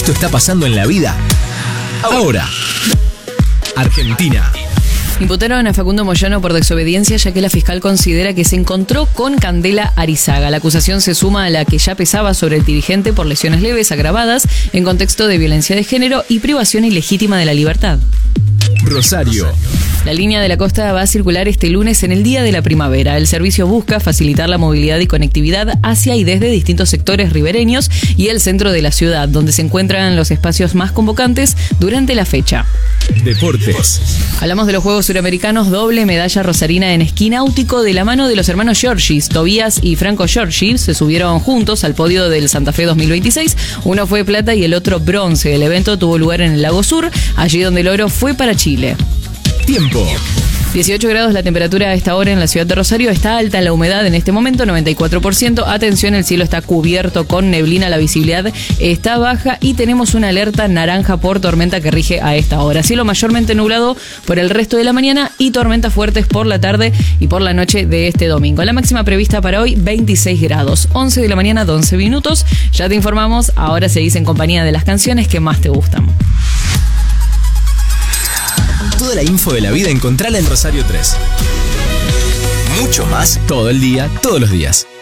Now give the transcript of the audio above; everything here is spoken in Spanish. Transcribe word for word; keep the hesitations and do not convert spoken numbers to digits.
Esto está pasando en la vida ahora. Argentina. Imputaron a Facundo Moyano por desobediencia, ya que la fiscal considera que se encontró con Candela Arizaga. La acusación se suma a la que ya pesaba sobre el dirigente por lesiones leves agravadas en contexto de violencia de género y privación ilegítima de la libertad. Rosario. La línea de la costa va a circular este lunes en el Día de la Primavera. El servicio busca facilitar la movilidad y conectividad hacia y desde distintos sectores ribereños y el centro de la ciudad, donde se encuentran los espacios más convocantes durante la fecha. Deportes. Hablamos de los Juegos Suramericanos, doble medalla rosarina en esquí náutico de la mano de los hermanos Giorgis. Tobías y Franco Giorgi se subieron juntos al podio del Santa Fe dos mil veintiséis. Uno fue plata y el otro bronce. El evento tuvo lugar en el Lago Sur, allí donde el oro fue para Chile. Tiempo. dieciocho grados la temperatura a esta hora en la ciudad de Rosario. Está alta la humedad en este momento, noventa y cuatro por ciento. Atención, el cielo está cubierto con neblina, la visibilidad está baja y tenemos una alerta naranja por tormenta que rige a esta hora. Cielo mayormente nublado por el resto de la mañana y tormentas fuertes por la tarde y por la noche de este domingo. La máxima prevista para hoy, veintiséis grados. once de la mañana, once minutos. Ya te informamos, ahora seguís en compañía de las canciones que más te gustan. Toda la info de la vida encontrala en Rosario tres. Mucho más todo el día, todos los días.